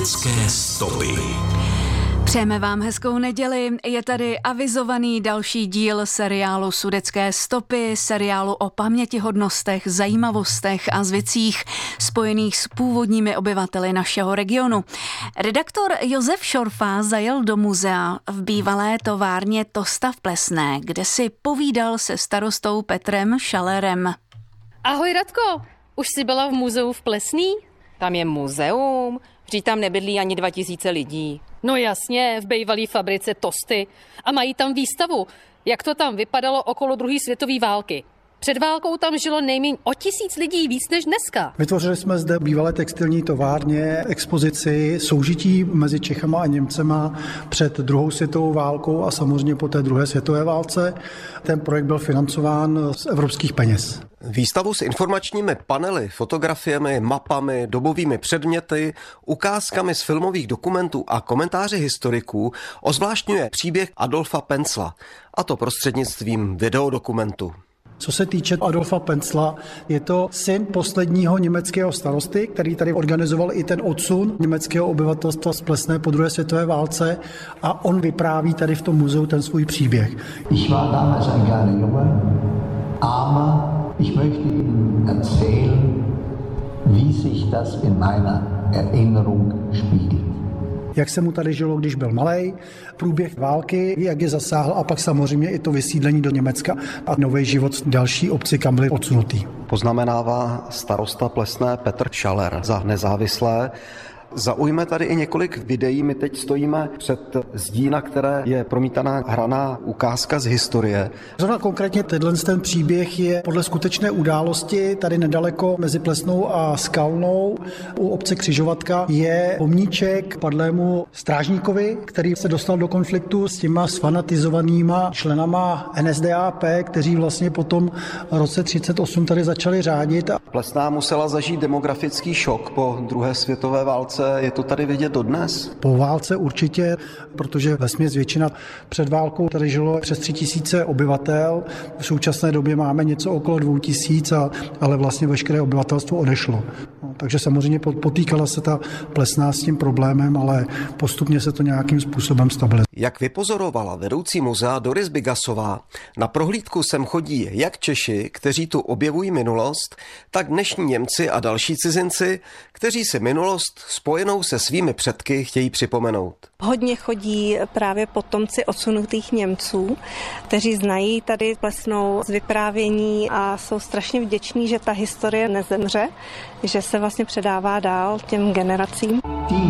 Sudecké stopy. Přejeme vám hezkou neděli. Je tady avizovaný další díl seriálu Sudecké stopy, seriálu o pamětihodnostech, zajímavostech a zvěcích spojených s původními obyvateli našeho regionu. Redaktor Josef Šorfa zajel do muzea v bývalé továrně Tosta v Plesné, kde si povídal se starostou Petrem Šalerem. Ahoj Radko, už jsi byla v muzeu v Plesný? Tam je muzeum, vždyť tam nebydlí ani 2000 lidí. No jasně, v bývalý fabrice Tosty. A mají tam výstavu, jak to tam vypadalo okolo druhé světové války. Před válkou tam žilo nejméně o 1000 lidí víc než dneska. Vytvořili jsme zde v bývalé textilní továrně expozici soužití mezi Čechama a Němcema před druhou světovou válkou a samozřejmě po té druhé světové válce. Ten projekt byl financován z evropských peněz. Výstavu s informačními panely, fotografiemi, mapami, dobovými předměty, ukázkami z filmových dokumentů a komentáři historiků ozvláštňuje příběh Adolfa Pencla, a to prostřednictvím videodokumentu. Co se týče Adolfa Pencla, je to syn posledního německého starosty, který tady organizoval i ten odsun německého obyvatelstva z Plesné po druhé světové válce, a on vypráví tady v tom muzeu ten svůj příběh. Ich war damals ein kleiner Junge, aber ich möchte Ihnen erzählen, wie sich das in meiner Erinnerung spiegelt. Jak se mu tady žilo, když byl malej, průběh války, jak je zasáhl, a pak samozřejmě i to vysídlení do Německa a nový život v další obci, kam byli odsunutý. Poznamenává starosta Plesné Petr Šaler za Nezávislé. Zaujme tady i několik videí. My teď stojíme před zdí, na které je promítaná hraná ukázka z historie. Zrovna konkrétně ten příběh je podle skutečné události. Tady nedaleko mezi Plesnou a Skalnou u obce Křižovatka je pomníček padlému strážníkovi, který se dostal do konfliktu s těma sfanatizovanýma členama NSDAP, kteří vlastně potom v roce 1938 tady začali řádit. Plesná musela zažít demografický šok po druhé světové válce. Je to tady vidět dodnes? Po válce určitě, protože vesměs většina před válkou tady žilo přes 3000 obyvatel. V současné době máme něco okolo 2000, ale vlastně veškeré obyvatelstvo odešlo. Takže samozřejmě potýkala se ta Plesná s tím problémem, ale postupně se to nějakým způsobem stabilizovalo. Jak vypozorovala vedoucí muzea Doris Bigasová, na prohlídku sem chodí jak Češi, kteří tu objevují minulost, tak dnešní Němci a další cizinci, kteří si minulost spojenou se svými předky chtějí připomenout. Hodně chodí právě potomci odsunutých Němců, kteří znají tady Plesnou z vyprávění a jsou strašně vděční, že ta historie nezemře, že se vlastně předává dál těm generacím.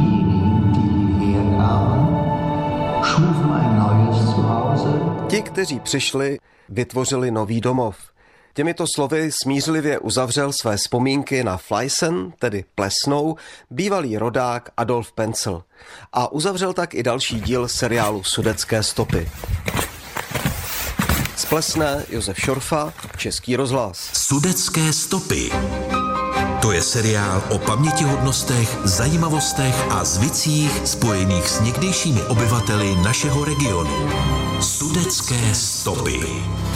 Ti, kteří přišli, vytvořili nový domov. Těmito slovy smířlivě uzavřel své vzpomínky na Fleissen, tedy Plesnou, bývalý rodák Adolf Pencl. A uzavřel tak i další díl seriálu Sudecké stopy. Z Plesné Josef Šorfa, Český rozhlas. Sudecké stopy. To je seriál o pamětihodnostech, zajímavostech a zvicích spojených s někdejšími obyvateli našeho regionu. Sudecké stopy.